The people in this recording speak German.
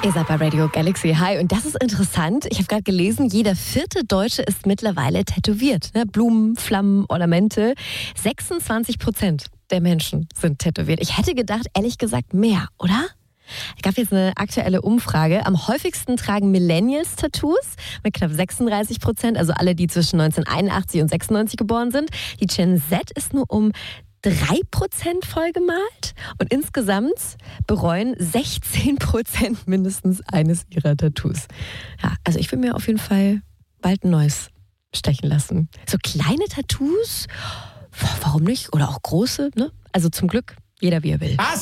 Ihr seid bei Radio Galaxy. Hi, und das ist interessant. Ich habe gerade gelesen, jeder 4. Deutsche ist mittlerweile tätowiert. Ne? Blumen, Flammen, Ornamente. 26% der Menschen sind tätowiert. Ich hätte gedacht, ehrlich gesagt, mehr, oder? Es gab jetzt eine aktuelle Umfrage. Am häufigsten tragen Millennials Tattoos mit knapp 36%, also alle, die zwischen 1981 und 96 geboren sind. Die Gen Z ist nur um 3% vollgemalt und insgesamt bereuen 16% mindestens eines ihrer Tattoos. Ja, also ich will mir auf jeden Fall bald ein neues stechen lassen. So kleine Tattoos, warum nicht? Oder auch große, ne? Also zum Glück, jeder wie er will.